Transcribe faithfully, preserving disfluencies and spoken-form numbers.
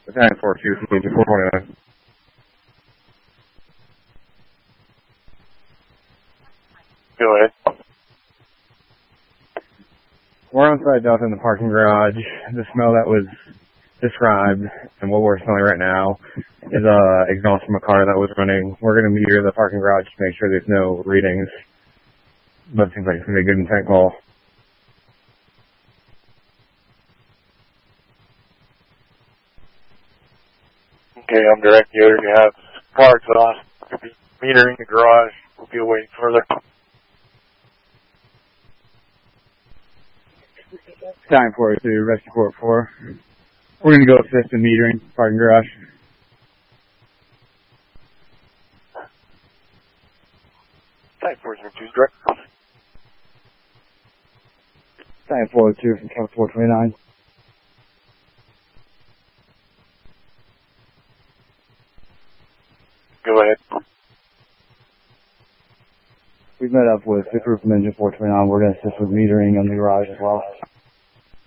nine four two, four twenty-nine. Go ahead. We're on site out in the parking garage. The smell that was described and what we're smelling right now is uh, exhaust from a car that was running. We're going to meter the parking garage to make sure there's no readings. But it seems like it's going to be a good intent call. Okay, I'm directing you. You have car exhaust. You'll be metering the garage. We'll be awaiting further. Time for it to rescue port four. We're going to go assist in metering parking garage. Time four zero two, direct. Time four oh two from County four twenty-nine. Go ahead. We've met up with the crew from Engine four twenty-nine. We're going to assist with metering on the garage as well.